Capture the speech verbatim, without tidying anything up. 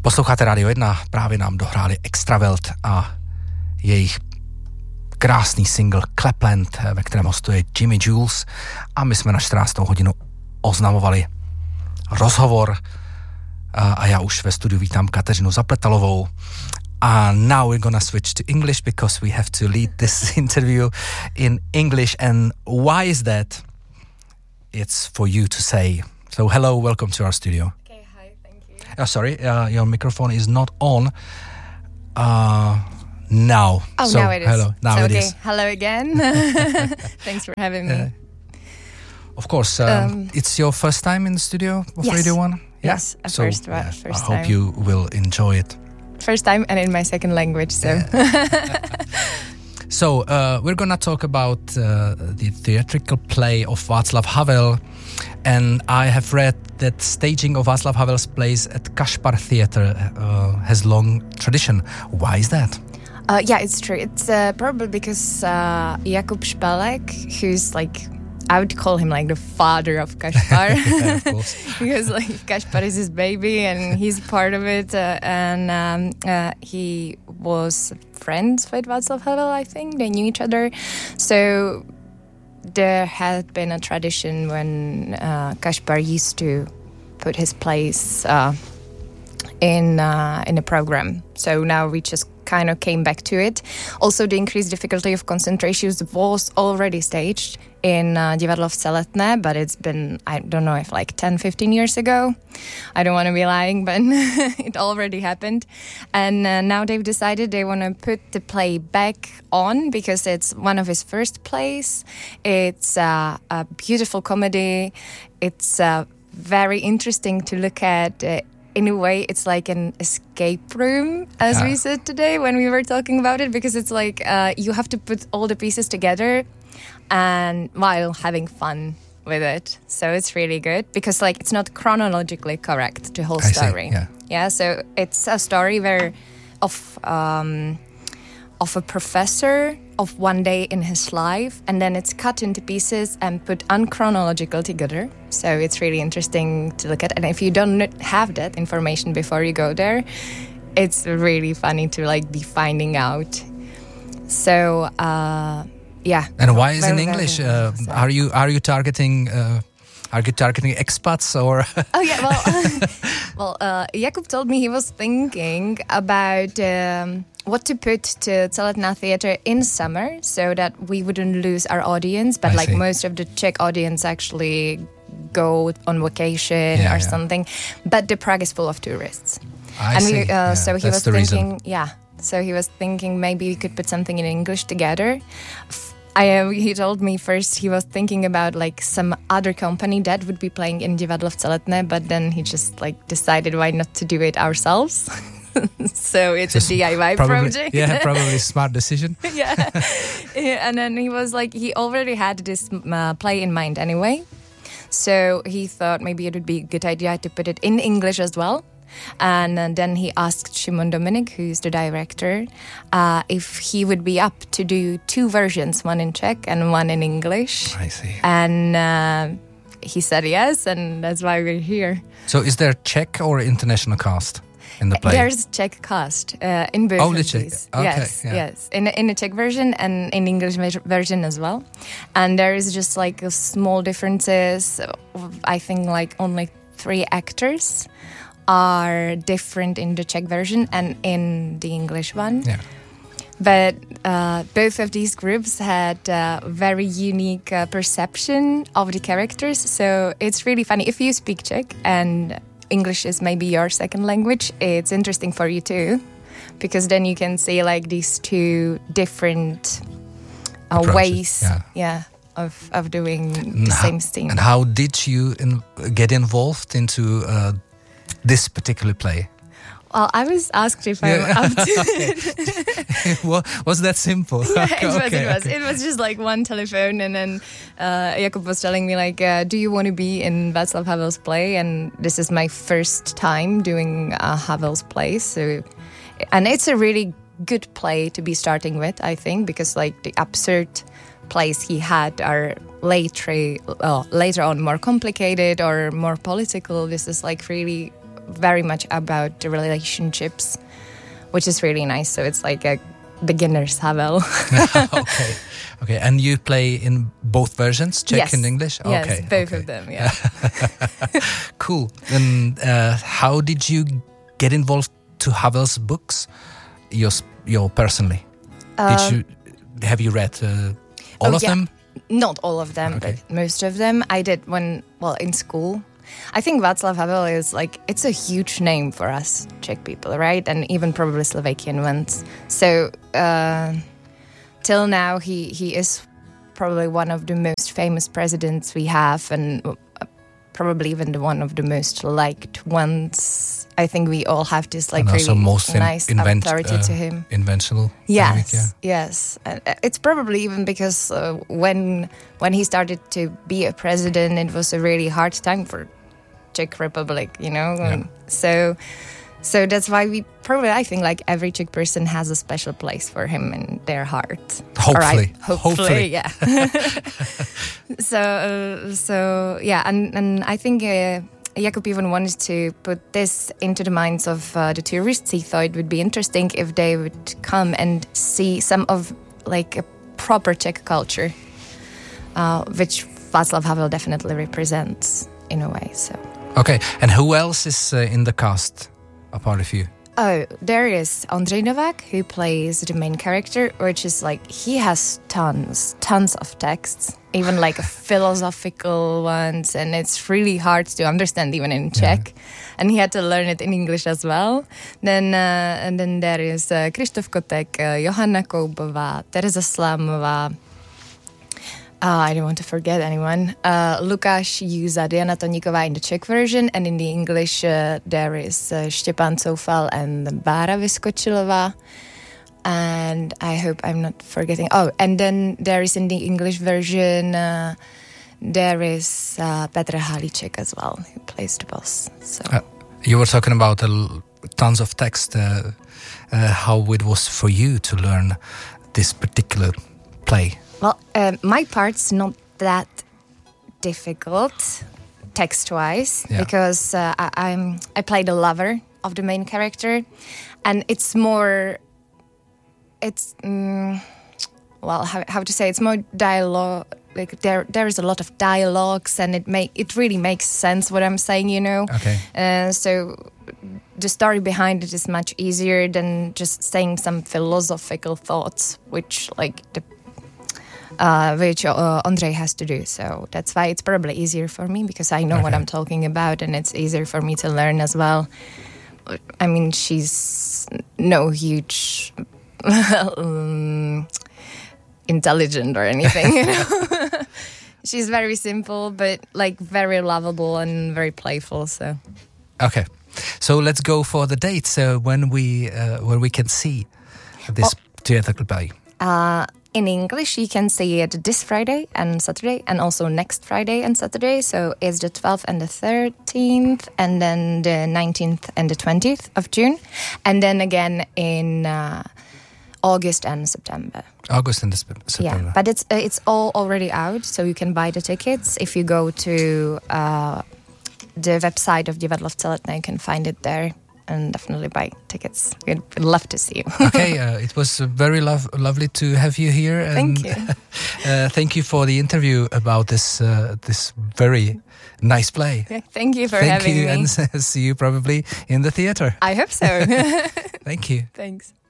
Posloucháte Radio jedna, právě nám dohráli Extravelt a jejich krásný single Clapland, ve kterém hostuje Jimmy Jules, a my jsme na čtrnáctou hodinu oznamovali rozhovor a, a já už ve studiu vítám Kateřinu Zapletalovou. And now we're gonna switch to English because we have to lead this interview in English. And why is that? It's for you to say. So hello, welcome to our studio. Okay, hi, thank you. Oh, sorry, uh, your microphone is not on. Uh, now. Oh, so, now it is. Hello, now so, it okay. is. Hello again. Thanks for having me. Uh, of course, um, um, it's your first time in the studio of yes. Radio one? Yeah? Yes, a so, first, yeah, first I time. hope you will enjoy it. First time and in my second language, so. Yeah. So, uh, we're gonna talk about uh, the theatrical play of Václav Havel, and I have read that staging of Václav Havel's plays at Kašpar Theatre uh, has long tradition. Why is that? Uh, yeah, it's true. It's uh, probably because uh, Jakub Špalek, who's like, I would call him like the father of Kašpar. Yeah, of course. Because like Kašpar is his baby and he's part of it. Uh, and um, uh, he was friends with Václav Havel, I think. They knew each other. So there had been a tradition when uh, Kašpar used to put his plays uh, in uh, in a program. So now we just kind of came back to it. Also, the increased difficulty of concentration was already staged in uh, Divadlo v Celetné, but it's been, I don't know if like ten, fifteen years ago. I don't want to be lying, but it already happened. And uh, now they've decided they want to put the play back on because it's one of his first plays. It's uh, a beautiful comedy. It's uh, very interesting to look at. Uh, In a way, it's like an escape room, as yeah. we said today when we were talking about it, because it's like uh, you have to put all the pieces together and while having fun with it. So it's really good because like it's not chronologically correct, the whole I story. See, yeah. yeah, so it's a story where of um, of a professor of one day in his life, and then it's cut into pieces and put unchronological together. So it's really interesting to look at. And if you don't have that information before you go there, it's really funny to like be finding out. So uh, yeah. And why is very, in English? Very, uh, so. Are you are you targeting? Uh, Are you targeting expats or? Oh yeah, well, well, uh, Jakub told me he was thinking about um, what to put to Celetná Theatre in summer so that we wouldn't lose our audience. But I like see. most of the Czech audience actually go on vacation yeah, or yeah. something. But the Prague is full of tourists. I and see. We, uh, yeah, so he was was thinking, reason. yeah. So he was thinking maybe we could put something in English together. I, uh, he told me first he was thinking about like some other company that would be playing in Divadlo v Celetné, but then he just like decided why not to do it ourselves. So it's so a D I Y probably, project. Yeah, probably smart decision. yeah. yeah, and then he was like he already had this uh, play in mind anyway, so he thought maybe it would be a good idea to put it in English as well. And uh, then he asked Šimon Dominik, who's the director, uh, if he would be up to do two versions, one in Czech and one in English. I see. And uh, he said yes, and that's why we're here. So is there Czech or international cast in the play? There's Czech cast uh, in both Only of Czech. these. Okay, yes, yeah. yes. In, in the Czech version and in English version as well. And there is just like a small differences. I think like only three actors are different in the Czech version and in the English one. Yeah. But uh, both of these groups had a very unique uh, perception of the characters. So it's really funny. If you speak Czech and English is maybe your second language, it's interesting for you too. Because then you can see like these two different uh, ways yeah. yeah, of, of doing And the how, same scene. And how did you in, get involved into uh, this particular play? Well, I was asked if I'm Yeah. up to it. Well, was that simple? Yeah, it was, Okay, it was. okay. It was just like one telephone, and then uh, Jakub was telling me like, uh, do you want to be in Václav Havel's play? And this is my first time doing uh, Havel's play, so and it's a really good play to be starting with, I think, because like the absurd plays he had are later, uh, later on more complicated or more political. This is like really very much about the relationships, which is really nice. So it's like a beginner's Havel. Okay. Okay. And you play in both versions, Czech yes. and English? Yes, okay. both okay. of them, yeah. Cool. And uh, how did you get involved to Havel's books, yours, your personally? Uh, did you, have you read uh, all oh, of yeah. them? Not all of them, Okay. but most of them. I did when, well, in school. I think Václav Havel is like, it's a huge name for us Czech people, right? And even probably Slovakian ones. So uh, till now, he, he is probably one of the most famous presidents we have, and uh, probably even the one of the most liked ones. I think we all have this like and also really most in, nice invent, authority uh, to him. Invincible. Yes, maybe, yeah. yes. Uh, it's probably even because uh, when when he started to be a president, it was a really hard time for Czech Republic, you know. Yeah. And so, so that's why we probably, I think, like every Czech person has a special place for him in their heart. Hopefully, I, hopefully, hopefully, yeah. so, uh, so yeah, and and I think. Uh, Jakub even wanted to put this into the minds of uh, the tourists. He thought it would be interesting if they would come and see some of like a proper Czech culture, uh, which Václav Havel definitely represents in a way. So okay, and who else is uh, in the cast apart of you? Oh, there is Ondřej Novák, who plays the main character, which is like, he has tons, tons of texts, even like philosophical ones, and it's really hard to understand even in Czech. Yeah. And he had to learn it in English as well. Then uh, and then there is uh, Krištof Kotek, uh, Johanna Koubová, Tereza Slámová, Uh, I don't want to forget anyone. Uh, Lukáš Júza, Diana Toníková in the Czech version, and in the English uh, there is uh, Štěpán Coufal and Bára Vyskočilová. And I hope I'm not forgetting. Oh, and then there is in the English version, uh, there is uh, Petr Halíček as well, who plays the boss. So uh, you were talking about uh, tons of text. Uh, uh, how it was for you to learn this particular play? Well, um, my part's not that difficult text-wise, yeah. because uh, I, I'm I play the lover of the main character, and it's more, it's um, well, how, how to say, it's more dialogue. Like there, there is a lot of dialogues, and it make it really makes sense what I'm saying, you know. Okay. Uh, so the story behind it is much easier than just saying some philosophical thoughts, which like the. Uh, which uh, Ondřej has to do. So that's why it's probably easier for me, because I know okay. what I'm talking about, and it's easier for me to learn as well. I mean, she's no huge um, intelligent or anything, you know. She's very simple, but like very lovable and very playful. So okay, so let's go for the dates uh, when we uh, when we can see this oh. theatrical play. Uh, In English, you can see it this Friday and Saturday, and also next Friday and Saturday. So it's the twelfth and the thirteenth, and then the nineteenth and the twentieth of June. And then again in uh, August and September. August and September. Yeah, but it's uh, it's all already out, so you can buy the tickets. If you go to uh, the website of Divadlo v Celetné, you can find it there. And definitely buy tickets. We'd love to see you. Okay, uh, it was very lov- lovely to have you here. And thank you. uh, thank you for the interview about this uh, this very nice play. Yeah, thank you for thank having you, me. And see you probably in the theater. I hope so. Thank you. Thanks.